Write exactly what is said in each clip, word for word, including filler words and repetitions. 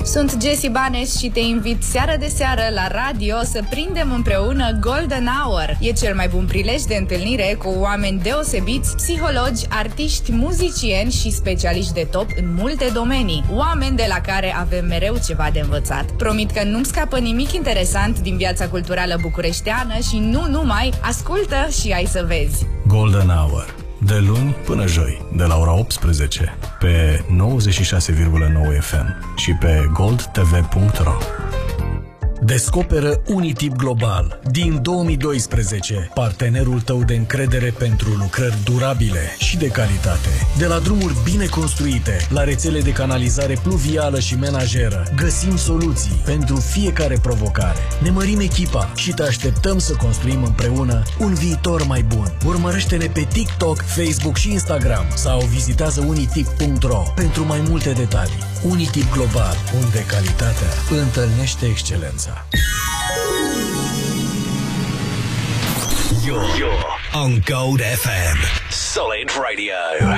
Sunt Jessie Banes și te invit seară de seară la radio să prindem împreună Golden Hour. E cel mai bun prilej de întâlnire cu oameni deosebiți, psihologi, artiști, muzicieni și specialiști de top în multe domenii. Oameni de la care avem mereu ceva de învățat. Promit că nu-mi scapă nimic interesant din viața culturală bucureșteană și nu numai, ascultă și ai să vezi. Golden Hour. De luni până joi, de la ora optsprezece, pe nouăzeci și șase virgulă nouă F M și pe gold t v punct r o. Descoperă Unitip Global. Din două mii doisprezece, partenerul tău de încredere pentru lucrări durabile și de calitate. De la drumuri bine construite, la rețele de canalizare pluvială și menajeră, găsim soluții pentru fiecare provocare. Ne mărim echipa și te așteptăm să construim împreună un viitor mai bun. Urmărește-ne pe TikTok, Facebook și Instagram sau vizitează unitip punct r o pentru mai multe detalii. Unitip Global, unde calitatea întâlnește excelența. You're, you're on Gold F M. Solid Radio.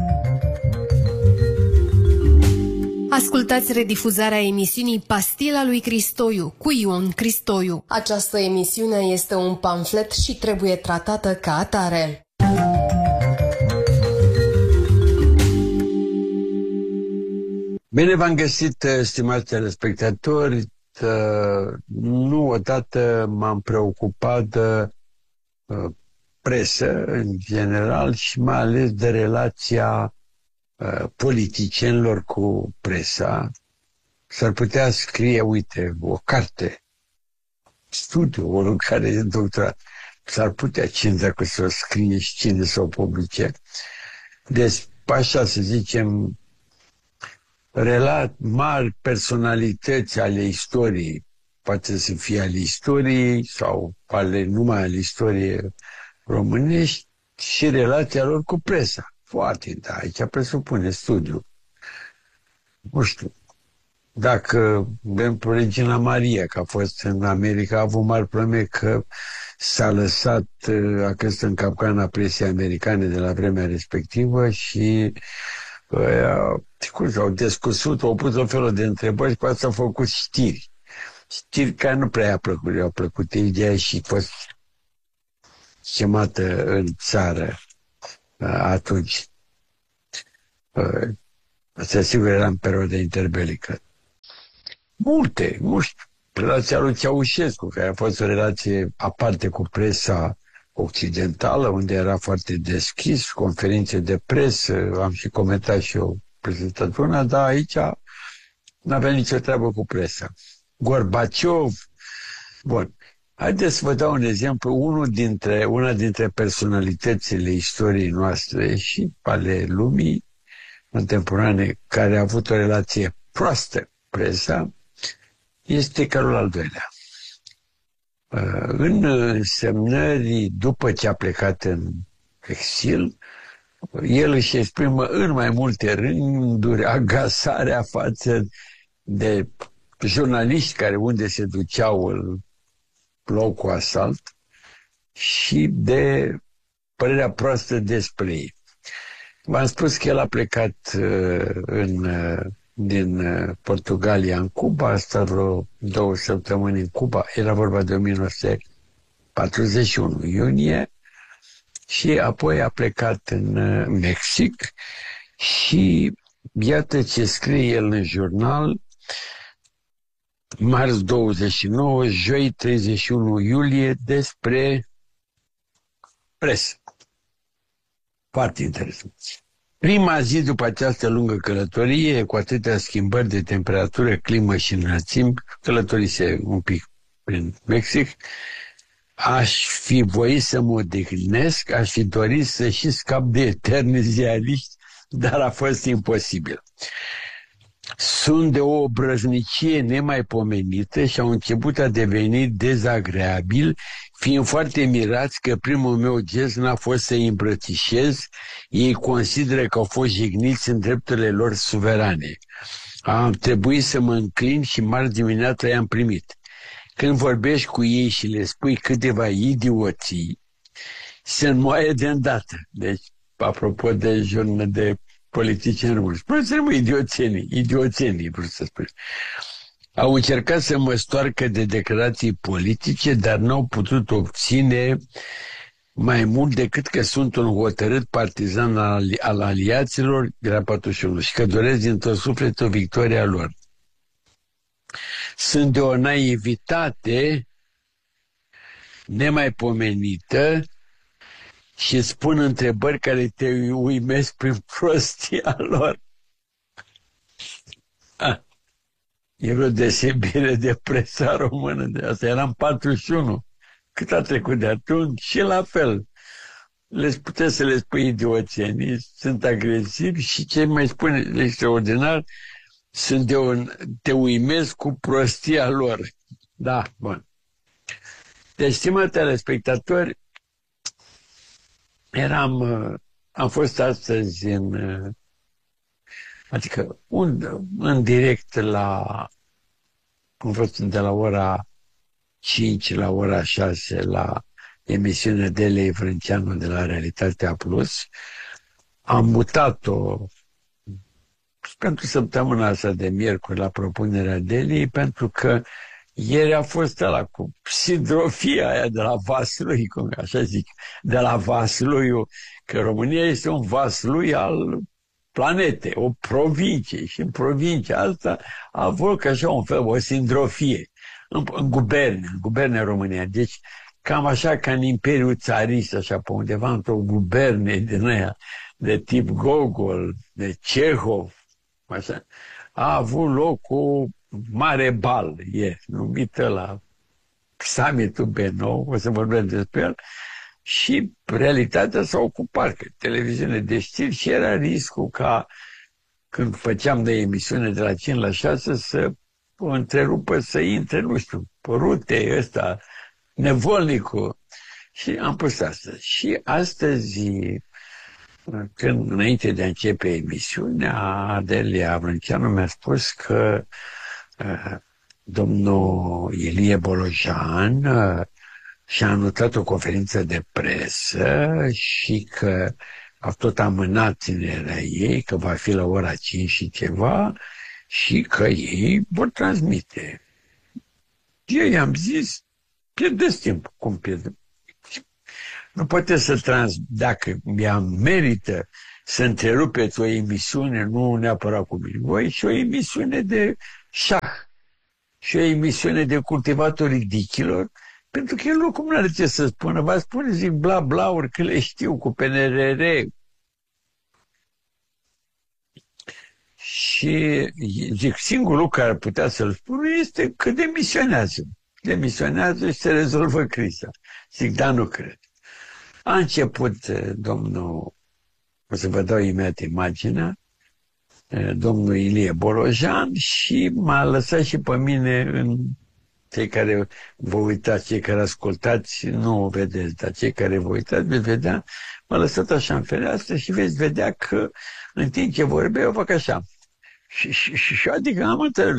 Ascultați redifuzarea emisiunii Pastila lui Cristoiu cu Ion Cristoiu. Această emisiune este un pamflet și trebuie tratată ca atare. Bine v-am găsit, stimați telespectatori. Nu odată m-am preocupat de presă în general și mai ales de relația politicienilor cu presa. S-ar putea scrie, uite, o carte, studiu, o care e doctorat. S-ar putea cine dacă să o scrie și cine să o publice. Deci, așa să zicem, relat mari personalități ale istoriei, poate să fie ale istoriei sau ale numai ale istoriei românești și relația lor cu presa. Foarte, da, aici presupune studiu. Nu știu, dacă, de Regina Maria, că a fost în America, a avut mari probleme că s-a lăsat, a căzut în capcana presei americane de la vremea respectivă și uh, au descusut, au pus o felul de întrebări și cu asta au făcut știri. Știri care nu prea i-a plăcut, i-au plăcut ideea și a fost chemată în țară uh, atunci. Uh, asta sigur era în perioada interbelică. Multe, nu știu, relația lui Ceaușescu, care a fost o relație aparte cu presa occidentală, unde era foarte deschis, conferințe de presă, am și comentat și eu prezentatura, dar aici nu avea nicio treabă cu presa. Gorbaciov, bun. Haideți să vă dau un exemplu, unul dintre, una dintre personalitățile istoriei noastre și ale lumii contemporane care a avut o relație proastă cu presa, este Carol al doilea. În semnării, după ce a plecat în exil, el își exprimă în mai multe rânduri agasarea față de jurnaliști care unde se duceau îl luau cu asalt și de părerea proastă despre ei. V-am spus că el a plecat în, din Portugalia în Cuba, a stat vreo două săptămâni în Cuba, era vorba de o mie nouă sute patruzeci și unu iunie, și apoi a plecat în Mexic și iată ce scrie el în jurnal, marți douăzeci și nouă, joi treizeci și unu iulie, despre presă. Foarte interesant. Prima zi după această lungă călătorie, cu atâtea schimbări de temperatură, climă și înălțimi, călătorise un pic prin Mexic, aș fi voit să mă odihnesc, aș fi dorit să și scap de eterni ziariști, dar a fost imposibil. Sunt de o obrăznicie nemaipomenită și au început a deveni dezagreabil, fiind foarte mirați că primul meu gest n-a fost să îi îmbrățișez, ei consideră că au fost jigniți în drepturile lor suverane. Am trebuit să mă înclin și marți dimineața i-am primit. Când vorbești cu ei și le spui câteva idioții, se înmoaie de îndată. Deci, apropo de jurnă de politicieni români. Spuneți-ne, mă, idioțenii, idioțenii, vreau să spun. Au încercat să mă stoarcă de declarații politice, dar n-au putut obține mai mult decât că sunt un hotărât partizan al, al aliaților de la patruzeci și unu și că doresc din tot sufletul victoria lor. Sunt de o naivitate nemaipomenită și spun întrebări care te uimesc prin prostia lor. Ah, e vreo desebire de presa română. De asta eram patruzeci și unu. Cât a trecut de atunci? Și la fel. Le puteți să le spui idioțenii, sunt agresivi și ce mai spune extraordinar, sunt de un, te uimesc cu prostia lor. Da, bun. Deci, stimați telespectatori, eram, am fost astăzi în, adică un, în direct la, am fost de la ora cinci la ora șase la emisiunea de Lei Vrânceanu de la Realitatea Plus. Am mutat-o pentru săptămâna asta de miercuri la propunerea Delei, pentru că ieri a fost ăla cu sidrofia aia de la Vaslui, cum așa zic, de la Vasluiu, că România este un Vaslui al planetei, o provincie, și în provincia asta a avut ca așa un fel, o sindrofie în, în guberne, în guberne România. Deci cam așa ca în Imperiul Țarist, așa pe undeva într-o guberne din aia, de tip Gogol, de Cehov, așa, a avut loc o mare bal, e numită la summitul B nouă, o să vorbim despre el, și realitatea s-a ocupat, că televiziune de știri, și era riscul ca când făceam de emisiune de la cinci la șase să o întrerupă, să intre, nu știu, Rute ăsta, Nevolnicul. Și am pus asta. Și astăzi, când înainte de a începe emisiunea, Adelia Vrânceanu mi-a spus că uh, domnul Ilie Bolojan uh, și-a anotat o conferință de presă și că au tot amânat ținerea ei, că va fi la ora cinci și ceva, și că ei vor transmite. Eu i-am zis, pierdeți timp. Cum pierdem? Nu puteți să trans... Dacă ea merită să întrerupeți o emisiune, nu neapărat cu mine, voi, și o emisiune de șah, și o emisiune de cultivatul ridicilor, pentru că el nu cum n-are ce să spună. Va spune, zic, bla, bla, că le știu cu P N R R. Și zic, singurul lucru care ar putea să-l spună este că demisionează. Demisionează și se rezolvă criza. Zic, da, nu cred. A început domnul, o să vă dau imediat imaginea, domnul Ilie Bolojan, și m-a lăsat și pe mine, în cei care vă uitați, cei care ascultați, nu o vedeți, dar cei care vă uitați, veți vedea, m-a lăsat așa în fereastră și veți vedea că în timp ce vorbea, eu fac așa. Și, și, și, și adică am înțeles,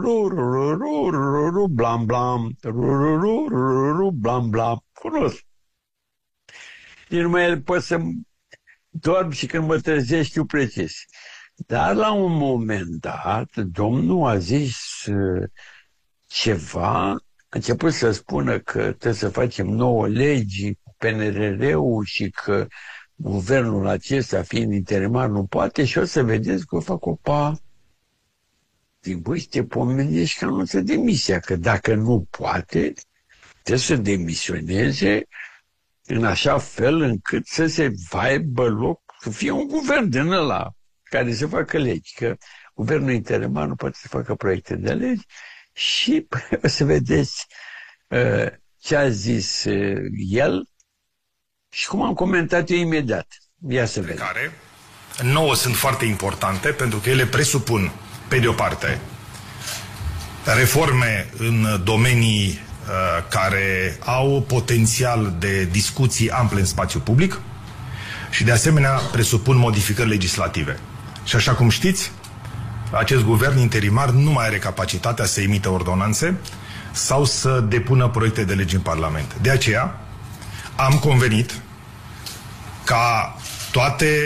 blam, blam, blam, blam, cunosc. Nici nu mai pot să dorm și când mă trezesc știu precis. Dar la un moment dat, domnul a zis ceva, a început să spună că trebuie să facem nouă legi cu P N R R-ul și că guvernul acesta, fiind interimar, nu poate, și o să vedeți că o fac o pa. Zic, băi, să te pomenești că anunță demisia, că dacă nu poate, trebuie să demisioneze în așa fel încât să se aibă loc, să fie un guvern din ăla care să facă legi, că guvernul interimar nu poate să facă proiecte de legi. Și o să vedeți uh, ce a zis uh, el și cum am comentat eu imediat. Ia să vedem. Care nouă sunt foarte importante pentru că ele presupun, pe de o parte, reforme în domenii uh, care au potențial de discuții ample în spațiu public și de asemenea presupun modificări legislative. Și așa cum știți, acest guvern interimar nu mai are capacitatea să emită ordonanțe sau să depună proiecte de legi în Parlament. De aceea am convenit ca toate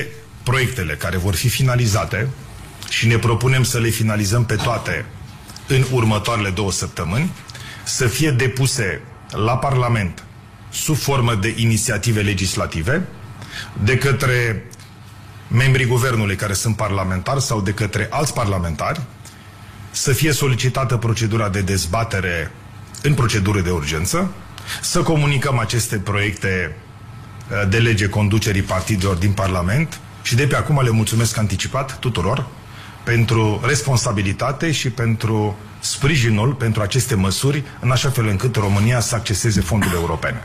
proiectele care vor fi finalizate, și ne propunem să le finalizăm pe toate în următoarele două săptămâni, să fie depuse la Parlament sub formă de inițiative legislative de către membrii guvernului care sunt parlamentari sau de către alți parlamentari, să fie solicitată procedura de dezbatere în procedură de urgență, să comunicăm aceste proiecte de lege conducerii partidelor din Parlament și de pe acum le mulțumesc anticipat tuturor pentru responsabilitate și pentru sprijinul pentru aceste măsuri, în așa fel încât România să acceseze fondurile europene.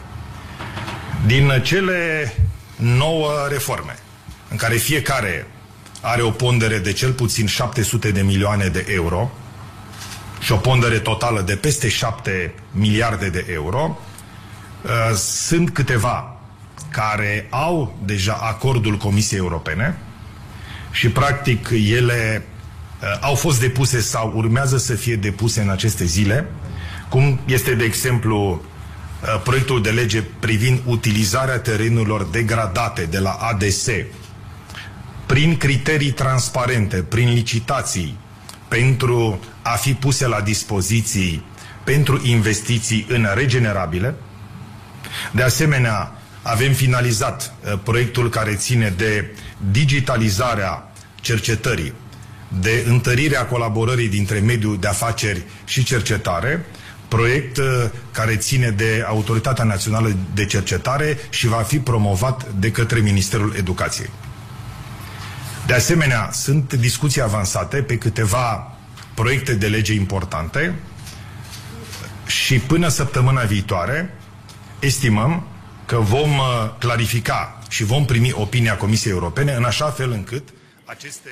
Din cele nouă reforme, în care fiecare are o pondere de cel puțin șapte sute de milioane de euro și o pondere totală de peste șapte miliarde de euro, sunt câteva care au deja acordul Comisiei Europene și practic ele au fost depuse sau urmează să fie depuse în aceste zile, cum este de exemplu proiectul de lege privind utilizarea terenurilor degradate de la A D S prin criterii transparente, prin licitații, pentru a fi puse la dispoziții pentru investiții în regenerabile. De asemenea, avem finalizat uh, proiectul care ține de digitalizarea cercetării, de întărirea colaborării dintre mediul de afaceri și cercetare, proiect uh, care ține de Autoritatea Națională de Cercetare și va fi promovat de către Ministerul Educației. De asemenea, sunt discuții avansate pe câteva proiecte de lege importante și până săptămâna viitoare estimăm că vom clarifica și vom primi opinia Comisiei Europene în așa fel încât aceste...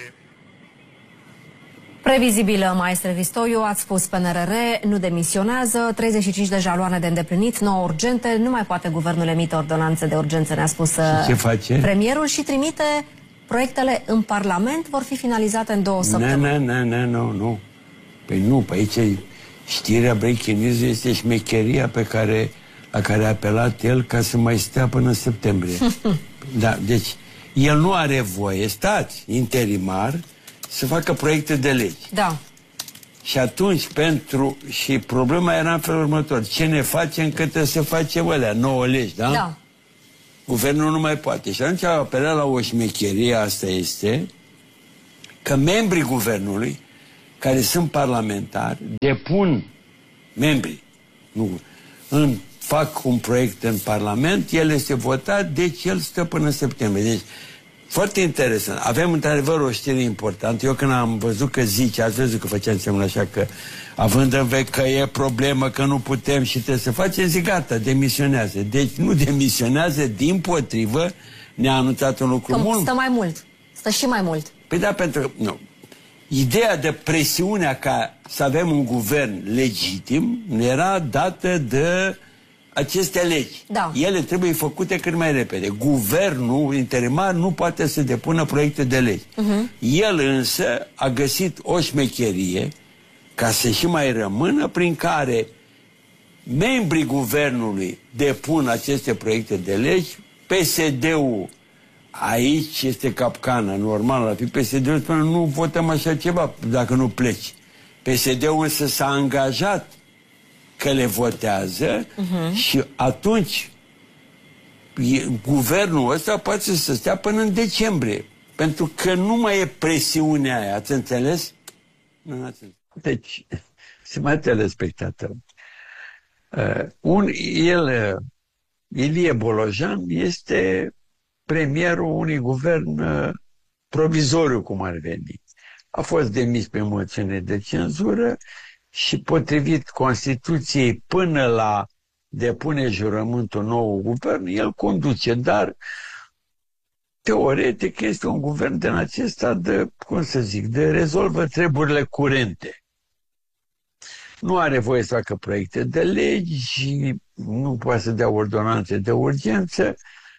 Previzibilă, maestre Cristoiu, ați spus P N R R nu demisionează, treizeci și cinci de jaloane de îndeplinit, nouă urgente, nu mai poate guvernul emite ordonanțe de urgență, ne-a spus ce face? Premierul, și trimite proiectele în Parlament, vor fi finalizate în două săptămâni. Nu, nu, nu, nu, nu. Păi nu, pe aici știrea breaking news este șmecheria pe care, la care a apelat el ca să mai stea până în septembrie. Da, deci el nu are voie, stați, interimar, să facă proiecte de legi. Da. Și atunci, pentru... Și problema era în felul următor. Ce ne facem că trebuie să facem alea, nouă legi, da? Da. Guvernul nu mai poate. Și atunci a apelat la o șmecherie, asta este, că membrii guvernului, care sunt parlamentari, depun membrii, nu, în, fac un proiect în Parlament, el este votat, deci el stă până în septembrie. Deci, foarte interesant. Avem într-adevăr o știre importantă. Eu când am văzut că zice, ați văzut că făceam semnul așa, că având în vedere că e problemă, că nu putem și trebuie să facem, zic gata, demisionează. Deci nu demisionează, dimpotrivă, ne-a anunțat un lucru că mult. Stă mai mult. Stă și mai mult. Păi da, pentru că, nu. Ideea de presiunea ca să avem un guvern legitim era dată de aceste legi. Da. Ele trebuie făcute cât mai repede. Guvernul interimar nu poate să depună proiecte de legi. Uh-huh. El însă a găsit o șmecherie ca să și mai rămână, prin care membrii guvernului depun aceste proiecte de legi, P S D-ul, aici este capcana, normal, ar fi P S D-ul spune nu votăm așa ceva dacă nu pleci. P S D-ul însă s-a angajat că le votează uh-huh. și atunci e, guvernul ăsta poate să stea până în decembrie, pentru că nu mai e presiunea aia, ați înțeles? Nu, ați înțeles. Deci, stimați telespectator, uh, un, el, uh, Ilie Bolojan este premierul unui guvern uh, provizoriu, cum ar veni. A fost demis pe moțiune de cenzură și potrivit Constituției până la depune jurământul nou guvern, el conduce, dar teoretic este un guvern din acesta de, cum să zic, de rezolvă treburile curente. Nu are voie să facă proiecte de legi, nu poate să dea ordonanțe de urgență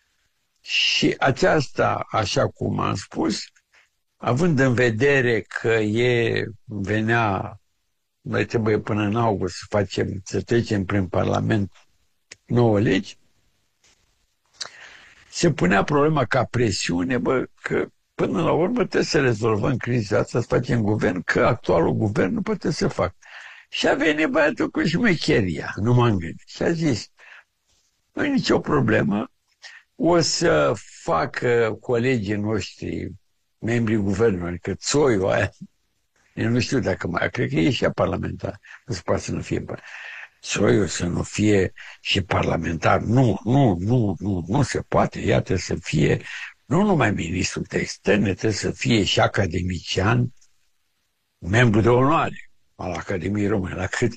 și aceasta, așa cum am spus, având în vedere că e, venea, noi trebuie până în august să facem, să trecem prin Parlament nouă legi, se punea problema ca presiune, bă, că Până la urmă trebuie să rezolvăm criza asta, să facem guvern, că actualul guvern nu poate să facă. Și a venit băiatul cu șmecheria, nu m-am gândit. Și a zis, nu e nicio problemă, o să facă colegii noștri, membrii guvernului, că Țoiu aia, eu nu știu dacă mai, cred că e și parlamentar, nu se poate să nu fie Țoiu să nu fie și parlamentar. Nu, nu, nu, nu, nu se poate, iată să fie nu numai ministrul de externe, trebuie să fie și academician, membru de onoare al Academiei Române. La cât,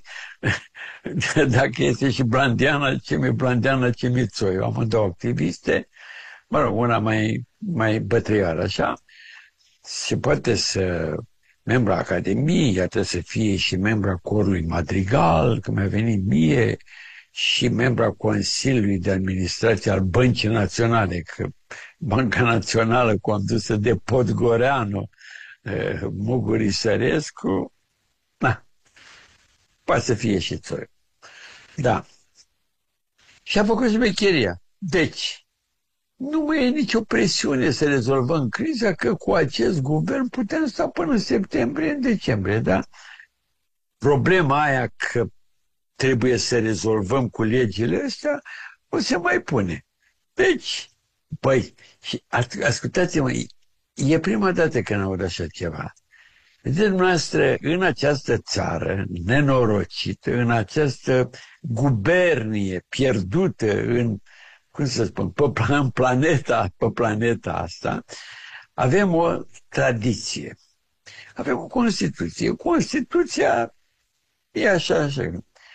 dacă este și Blandiana, ce mi Blandiana, ce mi Țoiu, amândouă activiste, mă rog, una mai, mai bătrână, așa, se poate să membra Academiei, iată să fie și membra Corului Madrigal, că mi-a venit mie, și membra Consiliului de Administrație al Băncii Naționale, că Banca Națională condusă de Podgoreanu, Muguri Sărescu, na, poate să fie și Țoiu. Da. Și a făcut șmecheria. Deci, nu mai e nicio presiune să rezolvăm criza, că cu acest guvern putem sta până în septembrie, în decembrie, da? Problema aia că trebuie să rezolvăm cu legile astea, o se mai pune. Deci, păi, și ascultați-mă, e prima dată când aud așa ceva. Vedeți, noastră, în această țară nenorocită, în această gubernie pierdută în, cum să spun, pe, în planeta, pe planeta asta, avem o tradiție. Avem o Constituție. Constituția e așa, așa.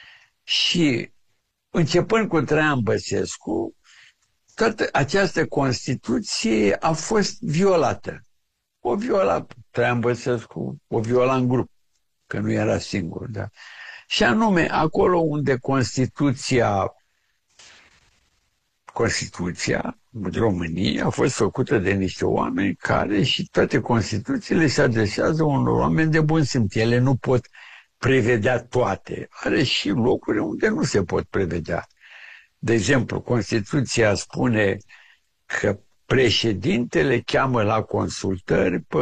Și începând cu Traian Băsescu, toată această Constituție a fost violată. O viola Traian Băsescu, o viola în grup, că nu era singur. Da? Și anume, acolo unde Constituția, Constituția României a fost făcută de niște oameni care și toate Constituțiile se adresează unor oameni de bun simț. Ele nu pot prevedea toate. Are și locuri unde nu se pot prevedea. De exemplu, Constituția spune că președintele cheamă la consultări pe,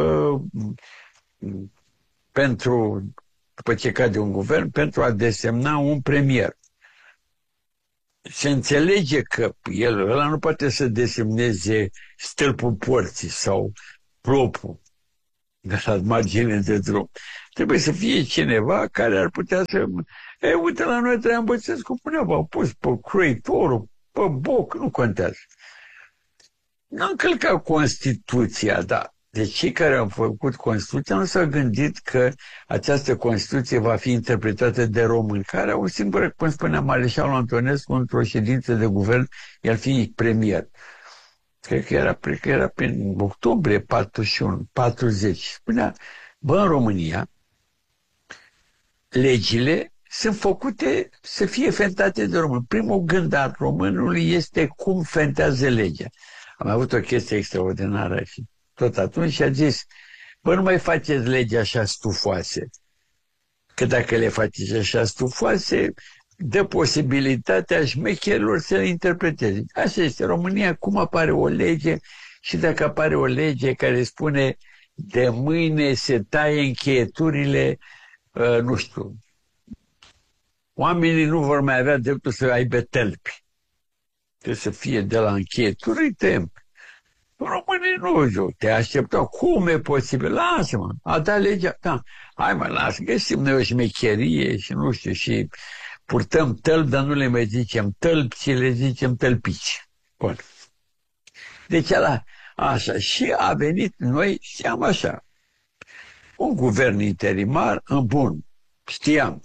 pentru, după ce cade un guvern, pentru a desemna un premier. Se înțelege că el ăla nu poate să desemneze stâlpul porții sau plopul de la margine de drum. Trebuie să fie cineva care ar putea să... E, uite, la noi Traian Băsescu punea, v-au pus pe croitorul, pe boc, nu contează. Nu am încălcat Constituția, da. Deci cei care au făcut Constituția nu s-au gândit că această Constituție va fi interpretată de români, care au singură, cum spunea Mareșalul Antonescu, într-o ședință de guvern, el fiind premier. Cred că era, cred că era prin octombrie patruzeci și unu, patruzeci. Spunea, bă, în România, legile sunt făcute să fie fentate de român. Primul gând al românului este cum fentează legea. Am avut o chestie extraordinară și tot atunci și a zis, bă, nu mai faceți legi așa stufoase. Că dacă le faceți așa stufoase, dă posibilitatea șmecherilor să le interpreteze. Așa este România, cum apare o lege și dacă apare o lege care spune de mâine se taie încheieturile, uh, nu știu, oamenii nu vor mai avea dreptul să aibă tălpi. Trebuie să fie de la încheieturi timp. Românii nu, eu te așteptau. Cum e posibil? Lasă-mă, a dat legea. Da. Hai mă, lasă, găsim noi o șmecherie și nu știu, și purtăm tălpi, dar nu le mai zicem tălpi, ci le zicem tălpici. Bun. Deci ala, așa, și a venit, noi știam așa, un guvern interimar, în bun, știam.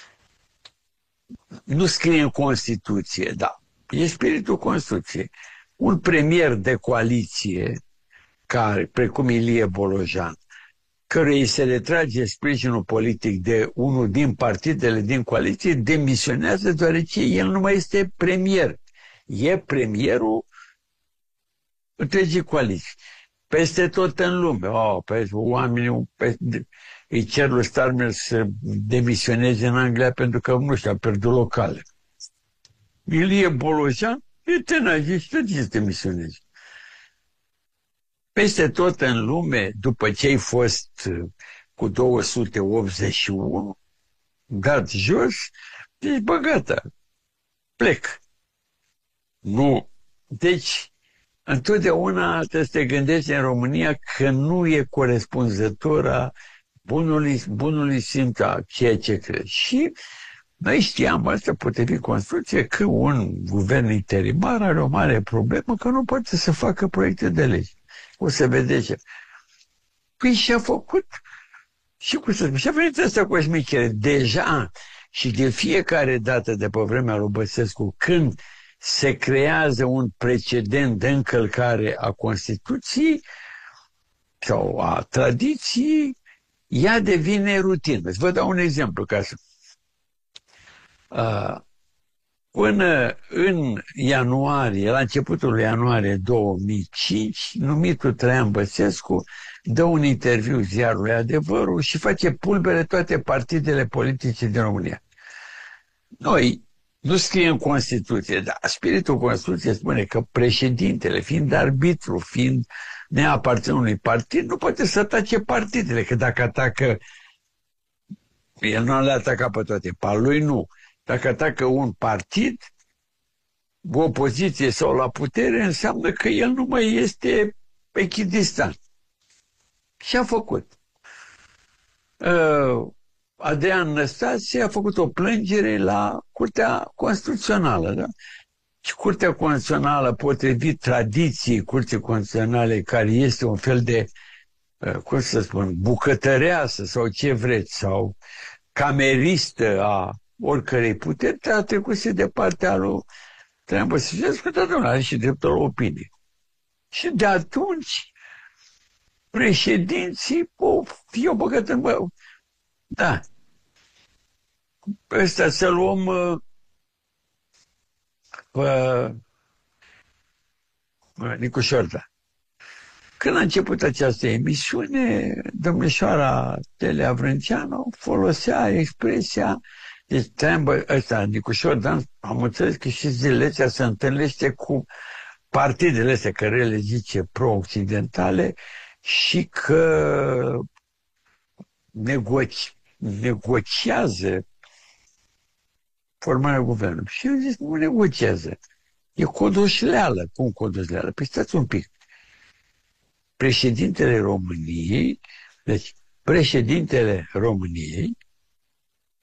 Nu scrie în Constituție, da. E spiritul Constituției. Un premier de coaliție, care, precum Ilie Bolojan, căruia îi se retrage sprijinul politic de unul din partidele din coaliție, demisionează deoarece el nu mai este premier. E premierul întregii coaliții. Peste tot în lume. Oh, pe, oamenii pe, îi cer lui Starmer să demisioneze în Anglia pentru că, nu știu, a pierdut locale. Ilie Bolojan e tenaj, și tot ce să demisioneze. Peste tot în lume, după ce ai fost cu două sute optzeci și unu, dat jos, deci bă, gata, plec. Nu. Deci, întotdeauna trebuie să te gândești în România că nu e corespunzător bunului, bunului simț a ceea ce crezi. Și noi știam asta, potrivit Constituției, că un guvern interimar are o mare problemă, că nu poate să facă proiecte de lege. O să vedeți. Păi și-a făcut. Și cum să spun, și-a venit asta cu șmichere. Deja și de fiecare dată de pe vremea lui Băsescu, când se creează un precedent de încălcare a Constituției sau a tradiției, ea devine rutină. Vă dau un exemplu ca să... Uh, până în ianuarie, la începutul lui ianuarie două mii cinci, numitul Traian Băsescu dă un interviu ziarului Adevărul și face pulbere toate partidele politice din România. Noi nu scrie în Constituție, dar spiritul Constituției spune că președintele, fiind arbitru, fiind neaparținut unui partid, nu poate să atace partidele, că dacă atacă, el nu le ataca pe toate, pe al lui nu. Dacă atacă un partid, o opoziție sau la putere, înseamnă că el nu mai este echidistant. Și a făcut. Uh, Adrian Năstase a făcut o plângere la Curtea Constituțională. Da? Și Curtea Constituțională, potrivit tradiției Curții Constituționale, care este un fel de, uh, cum să spun, bucătăreasă sau ce vreți, sau cameristă a oricărei puteri, a trecut de partea lui Traian Băsescu, dar nu are și dreptul la opinie. Și de atunci, președinții, of, eu băgat în bă, da. Ăsta să luăm uh, uh, uh, Nicu Șorda. Când a început această emisiune, domnișoara Telea Vrânceanu folosea expresia. Deci, treabă ăsta, Nicu Șordan, am înțeles că și zilele astea se întâlnește cu partidele astea, care le zice pro-occidentale, și că negoci, negociază formarea guvernului. Și eu zic, nu negociază. E codoșleală. Cum codoșleală? Păi stați un pic. Președintele României, deci președintele României,